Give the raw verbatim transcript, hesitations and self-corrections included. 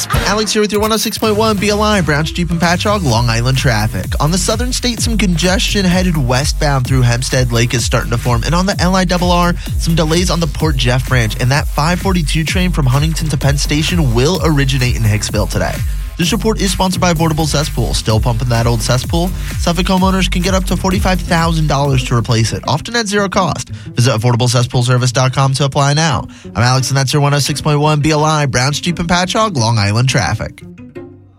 Alex. Alex here with your one oh six point one B L I, Browns, Jeep, and Patchogue, Long Island traffic. On the southern state, some congestion headed westbound through Hempstead Lake is starting to form. And on the L I R R, some delays on the Port Jeff branch. And that five forty-two train from Huntington to Penn Station will originate in Hicksville today. This report is sponsored by Affordable Cesspool. Still pumping that old cesspool? Suffolk homeowners can get up to forty-five thousand dollars to replace it, often at zero cost. Visit affordable cesspool service dot com to apply now. I'm Alex, and that's your one oh six point one B L I, Browns, Jeep, and Patchogue, Long Island traffic.